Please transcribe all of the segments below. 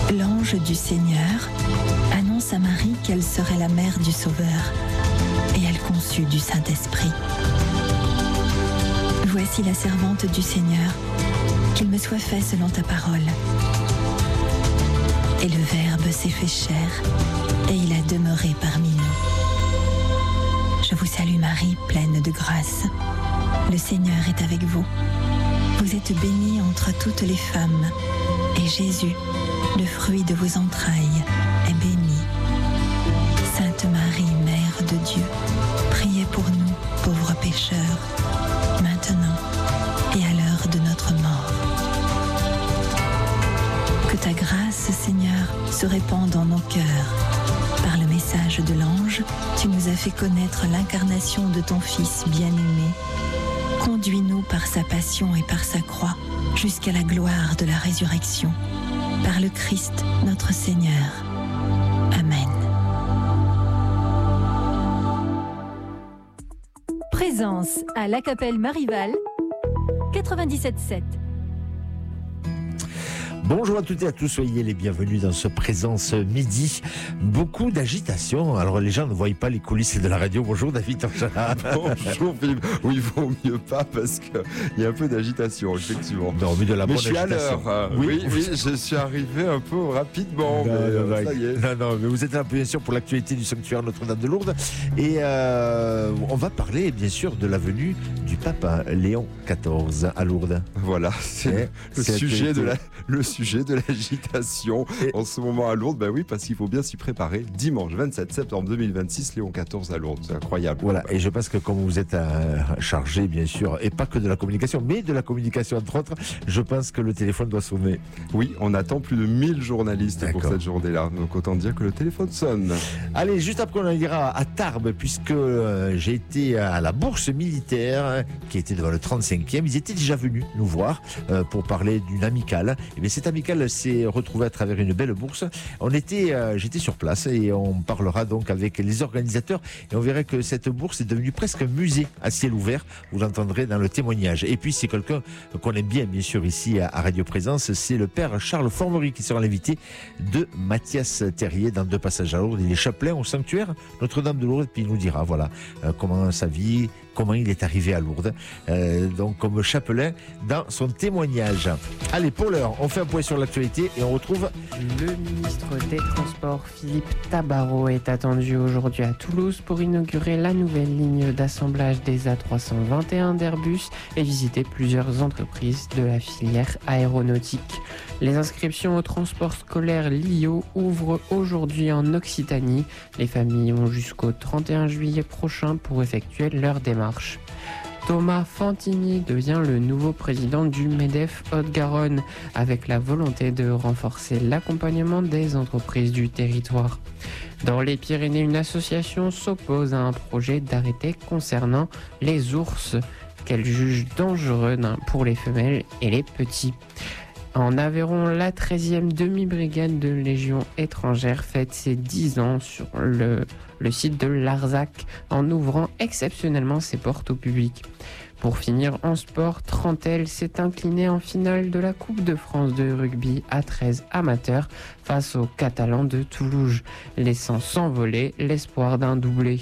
l'ange du Seigneur annonce à Marie qu'elle serait la mère du Sauveur, et elle conçut du Saint-Esprit. Voici la servante du Seigneur, qu'il me soit fait selon ta parole. Et le Verbe s'est fait chair, et il a demeuré parmi nous. Je vous salue Marie, pleine de grâce. Le Seigneur est avec vous. Vous êtes bénie entre toutes les femmes, et Jésus, le fruit de vos entrailles, est béni. Sainte Marie, Mère de Dieu, priez pour nous, pauvres pécheurs, maintenant et à l'heure de notre mort. Que ta grâce, Seigneur, se répande dans nos cœurs. Par le message de l'ange, tu nous as fait connaître l'incarnation de ton Fils bien-aimé. Conduis-nous par sa passion et par sa croix jusqu'à la gloire de la résurrection. Par le Christ, notre Seigneur. Amen. Présence à la Capelle Marival, 97.7. Bonjour à toutes et à tous, soyez les bienvenus dans ce Présence Midi. Beaucoup d'agitation, alors les gens ne voient pas les coulisses de la radio. Bonjour David Torchala. Bonjour Philippe. Oui, il vaut mieux pas parce qu'il y a un peu d'agitation, effectivement. Non, mais de la bonne agitation. Mais je suis à l'heure. Oui, je suis arrivé un peu rapidement. Ça y est. Non, mais vous êtes là bien sûr pour l'actualité du sanctuaire Notre-Dame de Lourdes. Et on va parler bien sûr de la venue du pape Léon XIV à Lourdes. Voilà, c'est le sujet de l'agitation en ce moment à Lourdes. Ben oui, parce qu'il faut bien s'y préparer. Dimanche 27 septembre 2026, Léon XIV à Lourdes. C'est incroyable. Voilà, et je pense que comme vous êtes chargé, bien sûr, et pas que de la communication, mais de la communication entre autres, je pense que le téléphone doit sonner. Oui, on attend plus de 1000 journalistes pour cette journée-là. Donc autant dire que le téléphone sonne. Allez, juste après on ira à Tarbes, puisque j'ai été à la bourse militaire, qui était devant le 35e. Ils étaient déjà venus nous voir pour parler d'une amicale. Et bien cette amicale s'est retrouvée à travers une belle bourse. J'étais sur place et on parlera donc avec les organisateurs et on verra que cette bourse est devenue presque un musée à ciel ouvert. Vous l'entendrez dans le témoignage. Et puis c'est quelqu'un qu'on aime bien sûr ici à Radio Présence, c'est le père Charles Formery qui sera l'invité de Mathias Terrier dans Deux passages à Lourdes. Il est chapelain au sanctuaire Notre-Dame de Lourdes, puis il nous dira comment sa vie, comment il est arrivé à Lourdes, donc comme chapelain dans son témoignage. Allez, pour l'heure, on fait un point sur l'actualité et on retrouve... Le ministre des Transports, Philippe Tabarot, est attendu aujourd'hui à Toulouse pour inaugurer la nouvelle ligne d'assemblage des A321 d'Airbus et visiter plusieurs entreprises de la filière aéronautique. Les inscriptions au transport scolaire LIO ouvrent aujourd'hui en Occitanie. Les familles ont jusqu'au 31 juillet prochain pour effectuer leur démarche. Thomas Fantini devient le nouveau président du MEDEF Haute-Garonne avec la volonté de renforcer l'accompagnement des entreprises du territoire. Dans les Pyrénées, une association s'oppose à un projet d'arrêté concernant les ours qu'elle juge dangereux pour les femelles et les petits. En Aveyron, la 13e demi-brigade de Légion étrangère fête ses 10 ans sur le site de Larzac en ouvrant exceptionnellement ses portes au public. Pour finir en sport, Trentelle s'est incliné en finale de la Coupe de France de rugby à 13 amateurs face aux Catalans de Toulouse, laissant s'envoler l'espoir d'un doublé.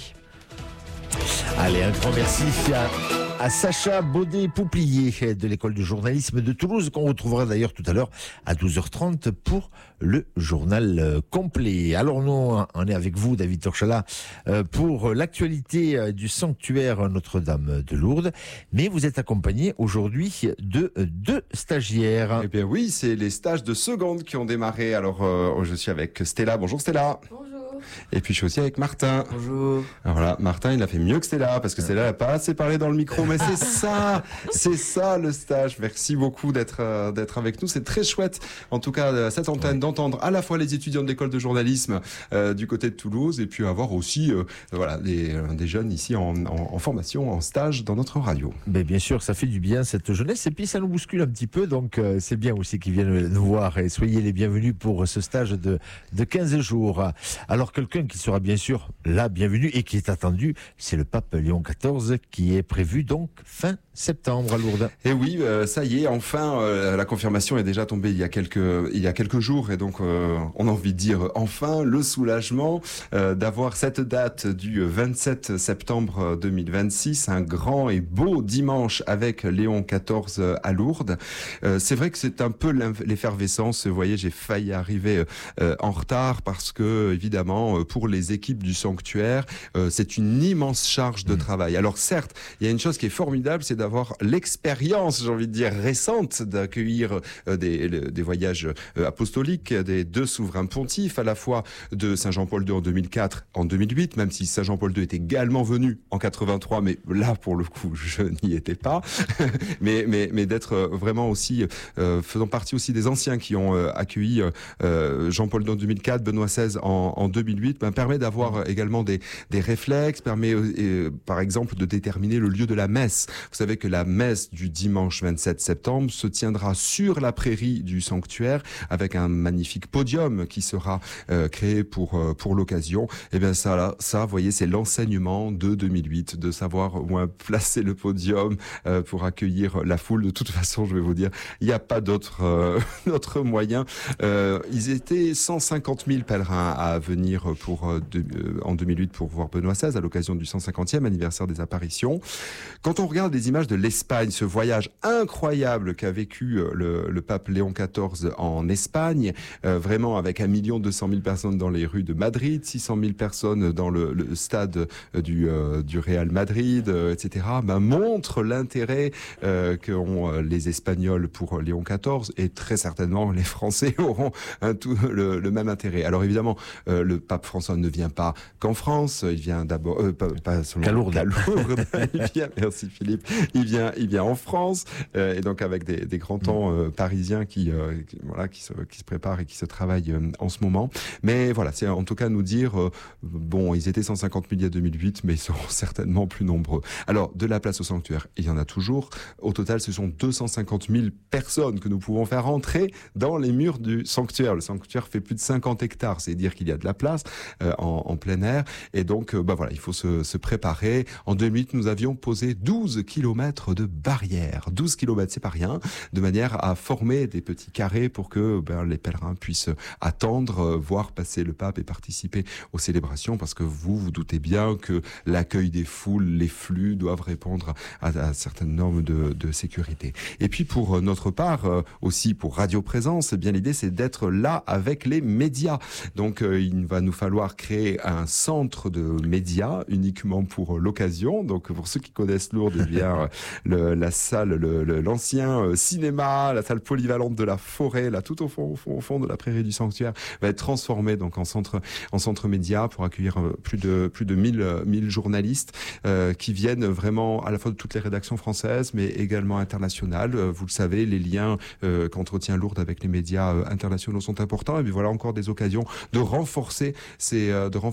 Allez, un grand merci à Sacha Baudet-Pouplier de l'école de journalisme de Toulouse, qu'on retrouvera d'ailleurs tout à l'heure à 12h30 pour le journal complet. Alors nous, on est avec vous, David Torchala, pour l'actualité du sanctuaire Notre-Dame de Lourdes, mais vous êtes accompagné aujourd'hui de 2 stagiaires. Eh bien oui, c'est les stages de seconde qui ont démarré. Alors je suis avec Stella. Bonjour Stella. Bonjour. Et puis je suis aussi avec Martin. Bonjour. Alors voilà, Martin, il a fait mieux que Stella, parce que Stella n'a pas assez parlé dans le micro, mais c'est ça le stage. Merci beaucoup d'être avec nous, c'est très chouette, en tout cas, cette antenne, d'entendre à la fois les étudiants de l'école de journalisme du côté de Toulouse, et puis avoir aussi des jeunes ici en formation, en stage dans notre radio. Mais bien sûr, ça fait du bien cette jeunesse, et puis ça nous bouscule un petit peu, donc c'est bien aussi qu'ils viennent nous voir, et soyez les bienvenus pour ce stage de 15 jours. Alors quelqu'un qui sera bien sûr là bienvenu et qui est attendu, c'est le pape Léon XIV qui est prévu donc fin septembre à Lourdes. Et oui, ça y est, enfin, la confirmation est déjà tombée il y a quelques jours, et donc on a envie de dire enfin le soulagement d'avoir cette date du 27 septembre 2026, un grand et beau dimanche avec Léon XIV à Lourdes. C'est vrai que c'est un peu l'effervescence. Vous voyez, j'ai failli arriver en retard parce que, évidemment, pour les équipes du sanctuaire, c'est une immense charge de travail. Alors certes, il y a une chose qui est formidable, c'est d'avoir l'expérience, j'ai envie de dire, récente d'accueillir des voyages apostoliques des deux souverains pontifes, à la fois de Saint Jean-Paul II en 2004, en 2008, même si Saint Jean-Paul II est également venu en 83, mais là, pour le coup, je n'y étais pas. mais d'être vraiment aussi, faisant partie aussi des anciens qui ont accueilli Jean-Paul II en 2004, Benoît XVI en 2008, permet d'avoir également des réflexes, permet par exemple de déterminer le lieu de la messe. Vous savez que la messe du dimanche 27 septembre se tiendra sur la prairie du sanctuaire avec un magnifique podium qui sera créé pour l'occasion. Et bien ça, vous voyez, c'est l'enseignement de 2008, de savoir où placer le podium pour accueillir la foule. De toute façon, je vais vous dire, il n'y a pas d'autre moyen. Ils étaient 150 000 pèlerins à venir en 2008 pour voir Benoît XVI à l'occasion du 150e anniversaire des apparitions. Quand on regarde les images de l'Espagne, ce voyage incroyable qu'a vécu le pape Léon XIV en Espagne, vraiment avec 1 200 000 personnes dans les rues de Madrid, 600 000 personnes dans le stade du Real Madrid, etc., montre l'intérêt qu'ont les Espagnols pour Léon XIV, et très certainement les Français auront le même intérêt. Alors évidemment, le pape François ne vient pas qu'en France, il vient d'abord pas seulement qu'à Lourdes. Il vient, merci Philippe, il vient en France, et donc avec des grands temps parisiens qui se préparent et qui se travaillent en ce moment. Mais voilà, c'est en tout cas nous dire ils étaient 150 000 il y a 2008, mais ils seront certainement plus nombreux. Alors de la place au sanctuaire, il y en a toujours. Au total, ce sont 250 000 personnes que nous pouvons faire entrer dans les murs du sanctuaire. Le sanctuaire fait plus de 50 hectares, c'est dire qu'il y a de la place en plein air, et donc voilà, il faut se préparer. En 2008, nous avions posé 12 kilomètres de barrières. 12 kilomètres, c'est pas rien, de manière à former des petits carrés pour que les pèlerins puissent attendre, voir passer le pape et participer aux célébrations, parce que vous doutez bien que l'accueil des foules, les flux doivent répondre à certaines normes de sécurité. Et puis pour notre part, aussi pour Radio Présence, bien l'idée c'est d'être là avec les médias. Donc il va nous falloir créer un centre de médias uniquement pour l'occasion. Donc pour ceux qui connaissent Lourdes, eh bien la salle, l'ancien cinéma, la salle polyvalente de la forêt, là tout au fond de la prairie du sanctuaire, va être transformée donc en centre média pour accueillir plus de 1000 journalistes qui viennent vraiment à la fois de toutes les rédactions françaises, mais également internationales. Vous le savez, les liens qu'entretient Lourdes avec les médias internationaux sont importants. Et puis voilà encore des occasions de renforcer ces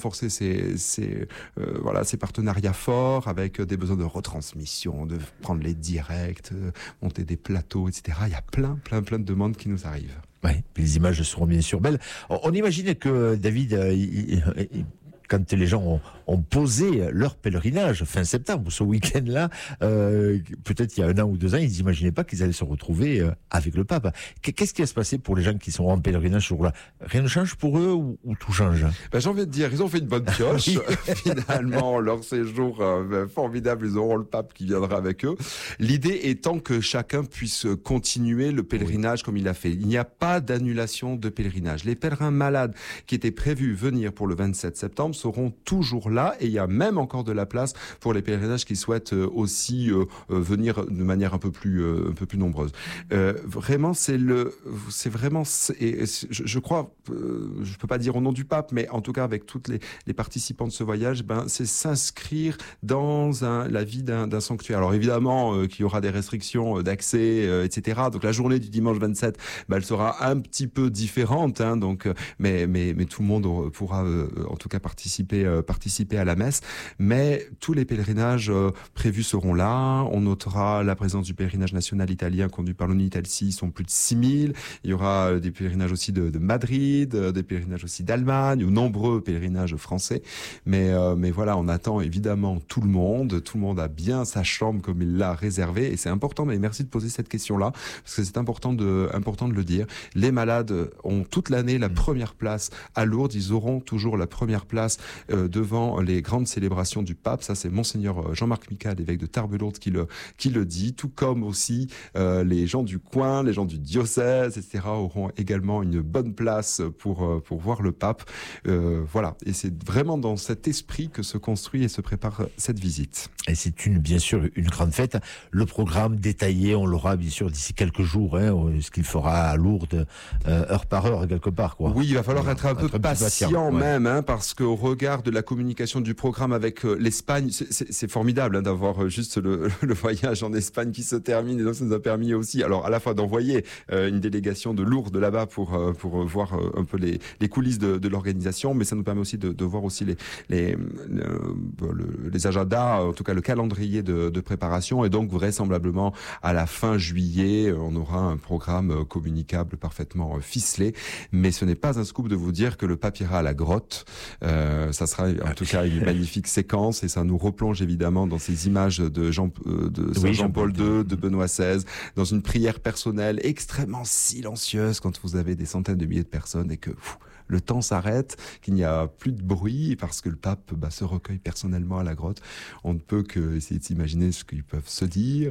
partenariats forts avec des besoins de retransmission, de prendre les directs, monter des plateaux, etc. Il y a plein de demandes qui nous arrivent. Oui, les images seront bien sûr belles. On imaginait que David, quand les gens ont posé leur pèlerinage fin septembre, ce week-end-là, peut-être il y a 1 an ou 2 ans, ils n'imaginaient pas qu'ils allaient se retrouver avec le pape. Qu'est-ce qui va se passer pour les gens qui sont en pèlerinage ce jour-là? Rien ne change pour eux ou tout change? J'ai envie de dire, ils ont fait une bonne pioche. Finalement, leur séjour formidable, ils auront le pape qui viendra avec eux. L'idée étant que chacun puisse continuer le pèlerinage comme il l'a fait. Il n'y a pas d'annulation de pèlerinage. Les pèlerins malades qui étaient prévus venir pour le 27 septembre seront toujours là, et il y a même encore de la place pour les pèlerinages qui souhaitent aussi venir de manière un peu plus nombreuse. Vraiment, je crois, je peux pas dire au nom du pape, mais en tout cas avec toutes les participants de ce voyage, c'est s'inscrire dans la vie d'un sanctuaire. Alors évidemment qu'il y aura des restrictions d'accès, etc. Donc la journée du dimanche 27, elle sera un petit peu différente, donc mais tout le monde pourra en tout cas participer participer à la messe. Mais tous les pèlerinages prévus seront là. On notera la présence du pèlerinage national italien conduit par l'Unitalsi, ils sont plus de 6000. Il y aura des pèlerinages aussi de Madrid, des pèlerinages aussi d'Allemagne, ou nombreux pèlerinages français. Mais voilà, on attend évidemment tout le monde. Tout le monde a bien sa chambre comme il l'a réservée. Et c'est important, mais merci de poser cette question-là, parce que c'est important de le dire. Les malades ont toute l'année la première place à Lourdes. Ils auront toujours la première place devant les grandes célébrations du pape. Ça, c'est Monseigneur Jean-Marc Micade, évêque de Tarbes-Lourdes, qui le dit. Tout comme aussi les gens du coin, les gens du diocèse, etc. auront également une bonne place pour voir le pape. Voilà. Et c'est vraiment dans cet esprit que se construit et se prépare cette visite. Et c'est bien sûr une grande fête. Le programme détaillé, on l'aura bien sûr d'ici quelques jours, ce qu'il fera à Lourdes, heure par heure, quelque part, quoi. Oui, il va falloir être un peu patient ouais. même, parce qu'au regard de la communication du programme avec l'Espagne, c'est formidable d'avoir juste le voyage en Espagne qui se termine, et donc ça nous a permis aussi, alors à la fois d'envoyer une délégation de Lourdes là-bas pour voir un peu les coulisses de l'organisation, mais ça nous permet aussi de voir aussi les agendas, en tout cas le calendrier de préparation, et donc vraisemblablement à la fin juillet, on aura un programme communicable parfaitement ficelé. Mais ce n'est pas un scoop de vous dire que le pape ira à la grotte. Ça sera en tout cas une magnifique séquence, et ça nous replonge évidemment dans ces images de Saint Jean-Paul II, de Benoît XVI, dans une prière personnelle extrêmement silencieuse quand vous avez des centaines de milliers de personnes et que le temps s'arrête, qu'il n'y a plus de bruit parce que le pape se recueille personnellement à la grotte. On ne peut que essayer de s'imaginer ce qu'ils peuvent se dire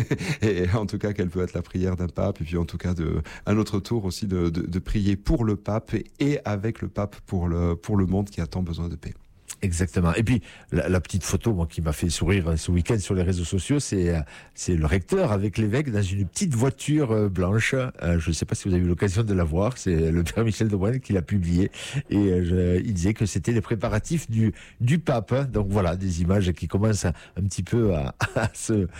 et en tout cas quelle peut être la prière d'un pape, et puis en tout cas un autre tour aussi de prier pour le pape et avec le pape pour le monde qui a tant besoin de paix. Exactement. Et puis, la petite photo, moi, qui m'a fait sourire ce week-end sur les réseaux sociaux, c'est le recteur avec l'évêque dans une petite voiture blanche. Je ne sais pas si vous avez eu l'occasion de la voir. C'est le père Michel de Bruyne qui l'a publié. Et il disait que c'était les préparatifs du pape. Donc voilà, des images qui commencent un petit peu à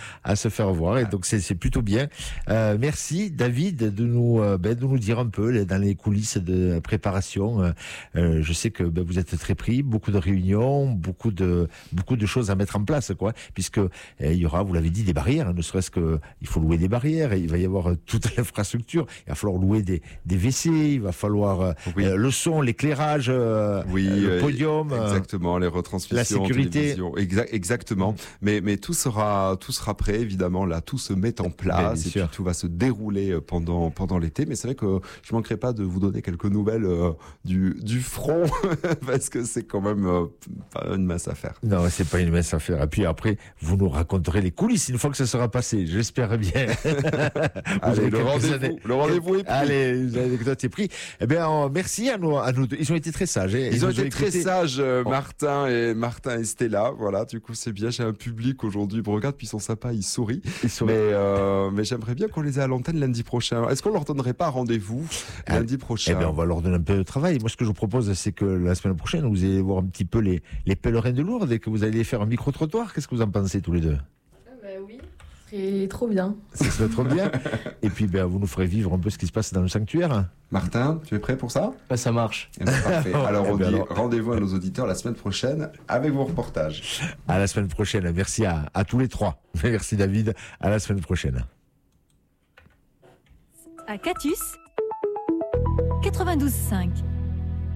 se faire voir. Et donc, c'est plutôt bien. Merci, David, de nous dire un peu dans les coulisses de préparation. Je sais que vous êtes très pris, beaucoup de réunions, beaucoup de choses à mettre en place, quoi, puisque il y aura, vous l'avez dit, des barrières, ne serait-ce que il faut louer des barrières, et il va y avoir toute l'infrastructure, il va falloir louer des WC, il va falloir le son, l'éclairage, le podium, exactement, les retransmissions, la sécurité, exactement. Mais tout sera prêt, évidemment. Là, tout se met en place, et puis tout va se dérouler pendant l'été. Mais c'est vrai que je manquerai pas de vous donner quelques nouvelles du front parce que c'est quand même pas une mince affaire. Non, c'est pas une mince affaire. Et puis après, vous nous raconterez les coulisses une fois que ça sera passé. J'espère bien. Allez, le rendez-vous est pris. Allez, l'anecdote est pris. Eh bien, merci à nous deux. Ils ont été très sages. Ils ont été très sages, Martin et Stella. Voilà, du coup, c'est bien. J'ai un public aujourd'hui. Ils me regardent, puis ils sont sympas, ils sourient. Mais j'aimerais bien qu'on les ait à l'antenne lundi prochain. Est-ce qu'on leur donnerait pas rendez-vous lundi prochain? Eh bien, on va leur donner un peu de travail. Moi, ce que je vous propose, c'est que la semaine prochaine, vous allez voir un petit peu les pèlerins de Lourdes et que vous allez faire un micro-trottoir. Qu'est-ce que vous en pensez tous les deux? Oui, c'est trop bien. Ça serait trop bien. Et puis, vous nous ferez vivre un peu ce qui se passe dans le sanctuaire. Martin, tu es prêt pour ça? Ça marche. Parfait. Alors, on dit rendez-vous à nos auditeurs la semaine prochaine avec vos reportages. À la semaine prochaine. Merci à tous les trois. Merci David. À la semaine prochaine. À Catus, 92.5.